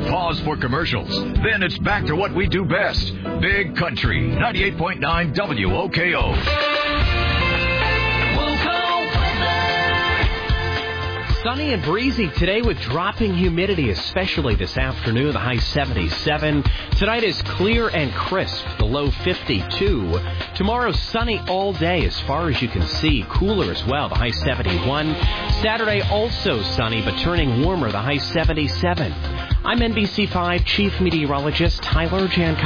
pause for commercials. Then it's back to what we do best. Big Country, 98.9 WOKO. Sunny and breezy today with dropping humidity, especially this afternoon, the high 77. Tonight is clear and crisp, the low 52. Tomorrow, sunny all day as far as you can see. Cooler as well, the high 71. Saturday, also sunny, but turning warmer, the high 77. I'm NBC5 Chief Meteorologist Tyler Jankowski.